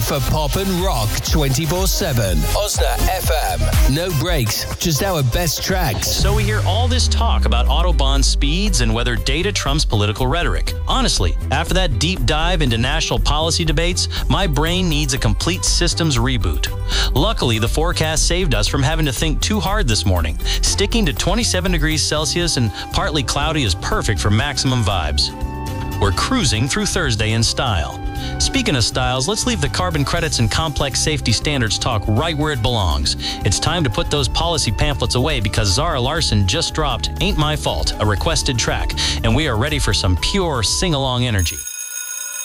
for pop and rock 24/7. Osna FM. No breaks, just our best tracks. So we hear all this talk about Autobahn speeds and whether data trumps political rhetoric. Honestly, after that deep dive into national policy debates, my brain needs a complete systems reboot. Luckily, the forecast saved us from having to think too hard this morning. Sticking to 27 degrees Celsius and partly cloudy is perfect for maximum vibes. We're cruising through Thursday in style. Speaking of styles, let's leave the carbon credits and complex safety standards talk right where it belongs. It's time to put those policy pamphlets away because Zara Larsson just dropped Ain't My Fault, a requested track, and we are ready for some pure sing-along energy.